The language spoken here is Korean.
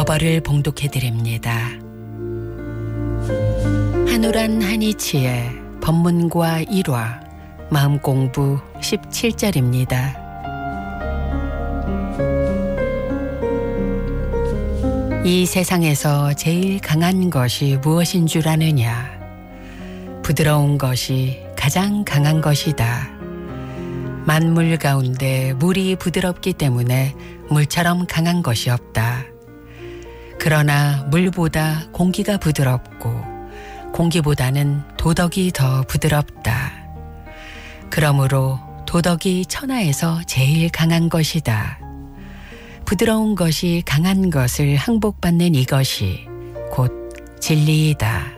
어버를 봉독해드립니다. 한우란 한이치의 법문과 일화 마음공부 17절입니다. 이 세상에서 제일 강한 것이 무엇인 줄 아느냐? 부드러운 것이 가장 강한 것이다. 만물 가운데 물이 부드럽기 때문에 물처럼 강한 것이 없다. 그러나 물보다 공기가 부드럽고 공기보다는 도덕이 더 부드럽다. 그러므로 도덕이 천하에서 제일 강한 것이다. 부드러운 것이 강한 것을 항복받는 이것이 곧 진리이다.